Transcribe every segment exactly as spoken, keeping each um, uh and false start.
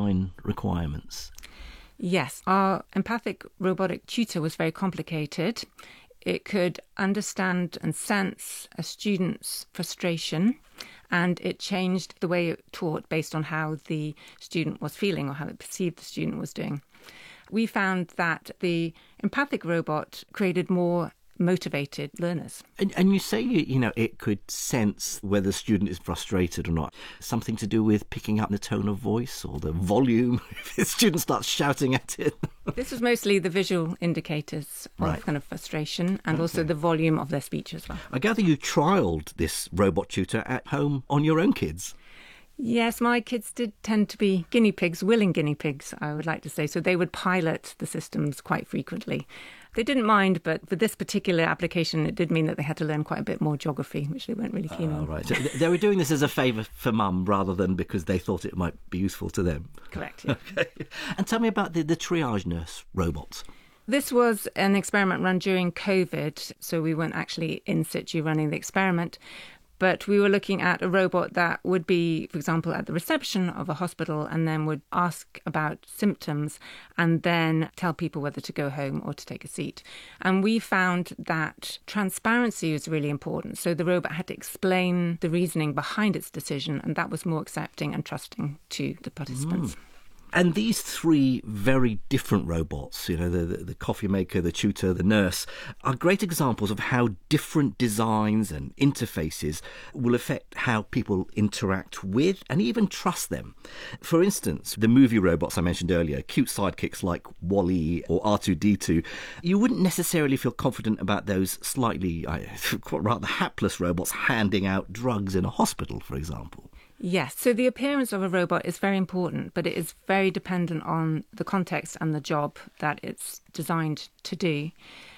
design requirements? Yes, our empathic robotic tutor was very complicated. It could understand and sense a student's frustration, and it changed the way it taught based on how the student was feeling or how it perceived the student was doing. We found that the empathic robot created more motivated learners. And, and you say, you know, it could sense whether the student is frustrated or not. Something to do with picking up the tone of voice or the volume if the student starts shouting at it? This was mostly the visual indicators of Right. kind of frustration and Okay. also the volume of their speech as well. I gather you trialled this robot tutor at home on your own kids. Yes, my kids did tend to be guinea pigs, willing guinea pigs, I would like to say. So they would pilot the systems quite frequently. They didn't mind, but for this particular application, it did mean that they had to learn quite a bit more geography, which they weren't really keen Oh, on. right. So th- they were doing this as a favour for mum rather than because they thought it might be useful to them. Correct, yeah. Okay. And tell me about the, the triage nurse robots. This was an experiment run during COVID, so we weren't actually in situ running the experiment. But we were looking at a robot that would be, for example, at the reception of a hospital and then would ask about symptoms and then tell people whether to go home or to take a seat. And we found that transparency was really important. So the robot had to explain the reasoning behind its decision, and that was more accepting and trusting to the participants. Mm. And these three very different robots, you know, the, the, the coffee maker, the tutor, the nurse, are great examples of how different designs and interfaces will affect how people interact with and even trust them. For instance, the movie robots I mentioned earlier, cute sidekicks like WALL-E or R two D two, you wouldn't necessarily feel confident about those slightly, uh, rather hapless robots handing out drugs in a hospital, for example. Yes, so the appearance of a robot is very important, but it is very dependent on the context and the job that it's designed to do.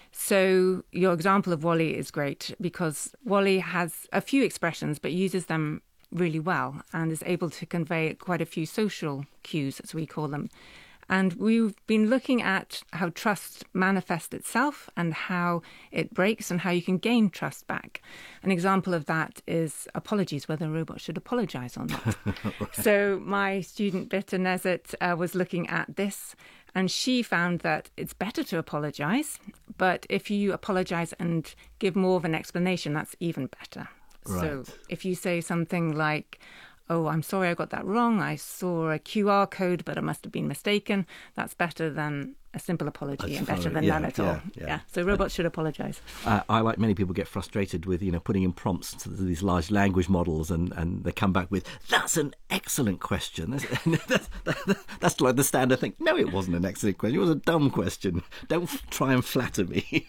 So your example of WALL-E is great because WALL-E has a few expressions but uses them really well and is able to convey quite a few social cues, as we call them. And we've been looking at how trust manifests itself and how it breaks and how you can gain trust back. An example of that is apologies, whether a robot should apologise or not. Right. So my student, Bitter Nezet, uh, was looking at this, and she found that it's better to apologise, but if you apologise and give more of an explanation, that's even better. Right. So if you say something like, oh, I'm sorry I got that wrong, I saw a Q R code, but it must have been mistaken, that's better than a simple apology and better than yeah, none at yeah, all. Yeah. yeah. So robots should apologise. Uh, I, like many people, get frustrated with, you know, putting in prompts to these large language models and, and they come back with, that's an excellent question. That's, that's, that's, that's like the standard thing. No, it wasn't an excellent question. It was a dumb question. Don't f- try and flatter me.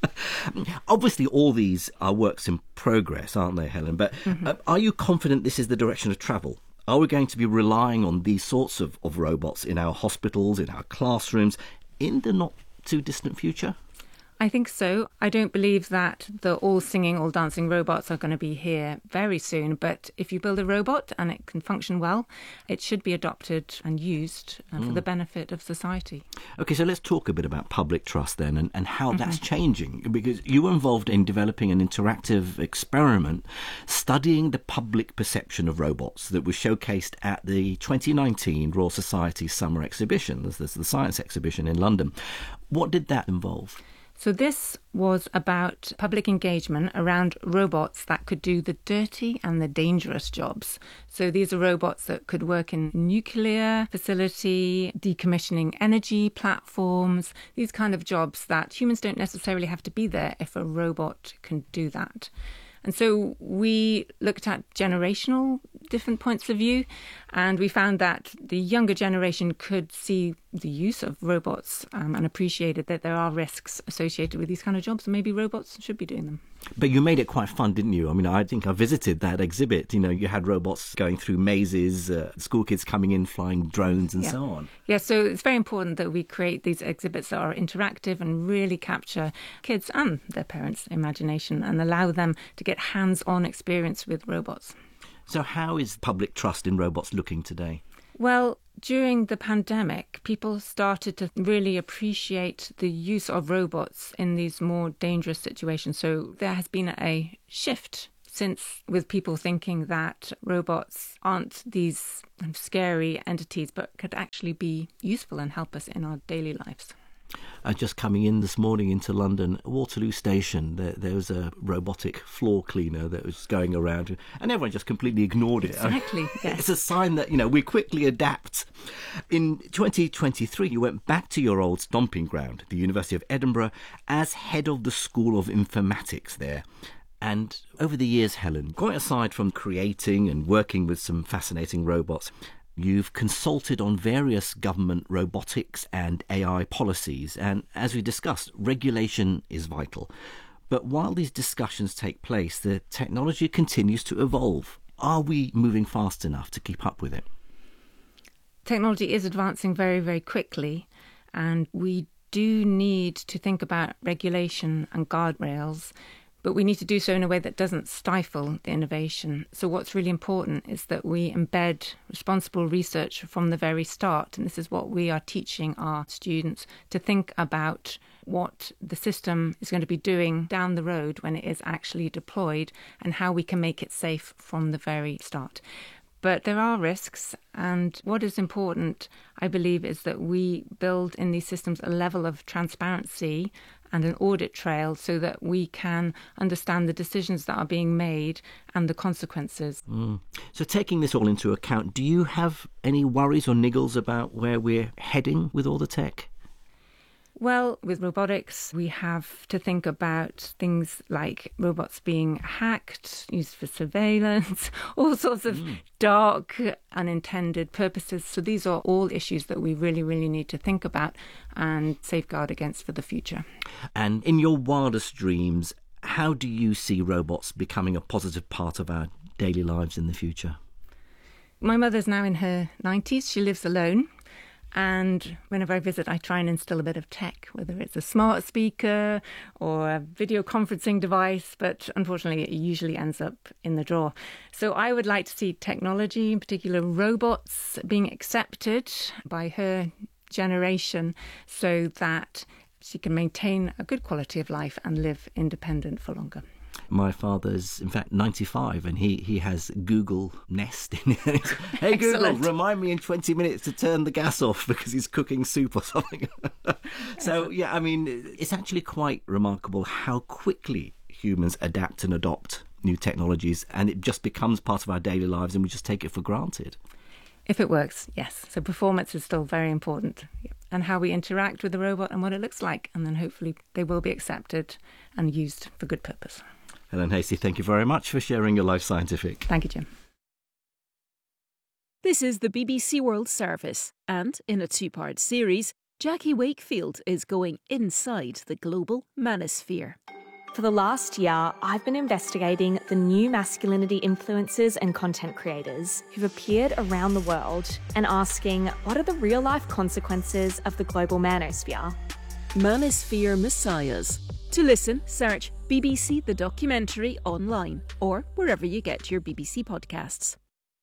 Obviously, all these are works in progress, aren't they, Helen? But mm-hmm. uh, are you confident this is the direction of travel? Are we going to be relying on these sorts of, of robots in our hospitals, in our classrooms, in the not too distant future? I think so. I don't believe that the all singing, all dancing robots are going to be here very soon. But if you build a robot and it can function well, it should be adopted and used uh, for mm. the benefit of society. OK, so let's talk a bit about public trust then and, and how mm-hmm. that's changing. Because you were involved in developing an interactive experiment studying the public perception of robots that was showcased at the twenty nineteen Royal Society Summer Exhibition. There's the science exhibition in London. What did that involve? So this was about public engagement around robots that could do the dirty and the dangerous jobs. So these are robots that could work in nuclear facility, decommissioning energy platforms, these kind of jobs that humans don't necessarily have to be there if a robot can do that. And so we looked at generational different points of view, and we found that the younger generation could see the use of robots um, and appreciated that there are risks associated with these kind of jobs, and maybe robots should be doing them. But you made it quite fun, didn't you? I mean, I think I visited that exhibit. You know, you had robots going through mazes, uh, school kids coming in, flying drones and yeah. so on. Yeah, so it's very important that we create these exhibits that are interactive and really capture kids and their parents' imagination and allow them to get hands-on experience with robots. So how is public trust in robots looking today? Well, during the pandemic, people started to really appreciate the use of robots in these more dangerous situations. So there has been a shift since with people thinking that robots aren't these scary entities, but could actually be useful and help us in our daily lives. Uh, just coming in this morning into London, Waterloo Station, there, there was a robotic floor cleaner that was going around, and everyone just completely ignored it. Exactly, yes. It's a sign that, you know, we quickly adapt. In twenty twenty-three, you went back to your old stomping ground, the University of Edinburgh, as head of the School of Informatics there. And over the years, Helen, quite aside from creating and working with some fascinating robots, you've consulted on various government robotics and A I policies, and as we discussed, regulation is vital. But while these discussions take place, the technology continues to evolve. Are we moving fast enough to keep up with it? Technology is advancing very, very quickly, and we do need to think about regulation and guardrails, but we need to do so in a way that doesn't stifle the innovation. So what's really important is that we embed responsible research from the very start. And this is what we are teaching our students, to think about what the system is going to be doing down the road when it is actually deployed and how we can make it safe from the very start. But there are risks, and what is important, I believe, is that we build in these systems a level of transparency and an audit trail so that we can understand the decisions that are being made and the consequences. Mm. So taking this all into account, do you have any worries or niggles about where we're heading with all the tech? Well, with robotics, we have to think about things like robots being hacked, used for surveillance, all sorts of mm. dark, unintended purposes. So these are all issues that we really, really need to think about and safeguard against for the future. And in your wildest dreams, how do you see robots becoming a positive part of our daily lives in the future? My mother's now in her nineties. She lives alone. And whenever I visit, I try and instill a bit of tech, whether it's a smart speaker or a video conferencing device, but unfortunately it usually ends up in the drawer. So I would like to see technology, in particular robots, being accepted by her generation so that she can maintain a good quality of life and live independent for longer. My father's, in fact, ninety-five, and he, he has Google Nest. Hey, Google, remind me in twenty minutes to turn the gas off because he's cooking soup or something. So, yeah, I mean, it's actually quite remarkable how quickly humans adapt and adopt new technologies, and it just becomes part of our daily lives and we just take it for granted. If it works, yes. So performance is still very important, and how we interact with the robot and what it looks like, and then hopefully they will be accepted and used for good purpose. Helen Hastie, thank you very much for sharing your Life Scientific. Thank you, Jim. This is the B B C World Service, and in a two-part series, Jackie Wakefield is going inside the global manosphere. For the last year, I've been investigating the new masculinity influencers and content creators who've appeared around the world and asking, what are the real-life consequences of the global manosphere? Manosphere Messiahs. To listen, search B B C The Documentary online or wherever you get your B B C podcasts.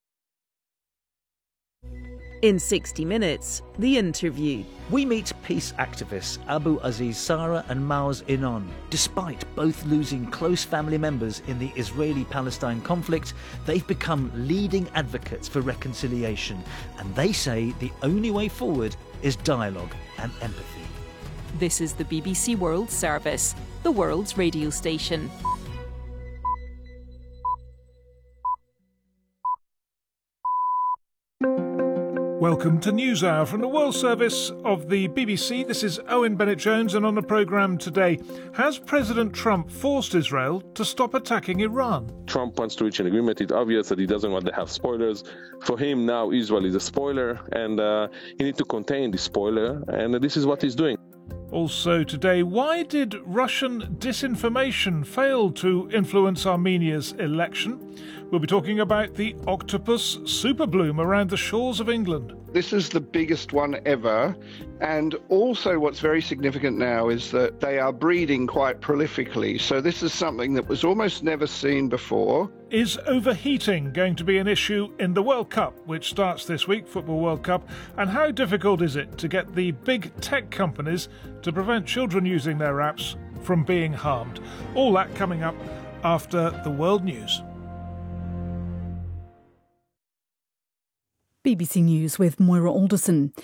In sixty minutes, the interview. We meet peace activists Abu Aziz Sara and Maoz Inon. Despite both losing close family members in the Israeli-Palestine conflict, they've become leading advocates for reconciliation, and they say the only way forward is dialogue and empathy. This is the B B C World Service, the world's radio station. Welcome to NewsHour from the World Service of the B B C. This is Owen Bennett-Jones, and on the programme today, has President Trump forced Israel to stop attacking Iran? Trump wants to reach an agreement. It's obvious that he doesn't want to have spoilers. For him, now Israel is a spoiler, and uh, he needs to contain the spoiler, and this is what he's doing. Also today, why did Russian disinformation fail to influence Armenia's election? We'll be talking about the octopus superbloom around the shores of England. This is the biggest one ever, and also what's very significant now is that they are breeding quite prolifically, so this is something that was almost never seen before. Is overheating going to be an issue in the World Cup, which starts this week, Football World Cup, and how difficult is it to get the big tech companies to prevent children using their apps from being harmed? All that coming up after the World News. B B C News with Moira Alderson.